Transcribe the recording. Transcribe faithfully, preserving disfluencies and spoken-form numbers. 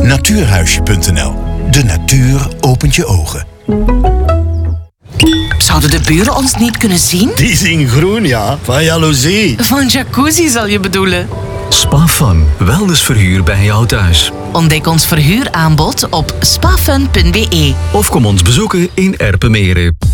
natuurhuisje punt n l. De natuur opent je ogen. Zouden de buren ons niet kunnen zien? Die zien groen, ja. Van jaloezie. Van jacuzzi zal je bedoelen. SpaFun. Wellnessverhuur bij jou thuis. Ontdek ons verhuuraanbod op spafun punt b e. Of kom ons bezoeken in Erpenmeren.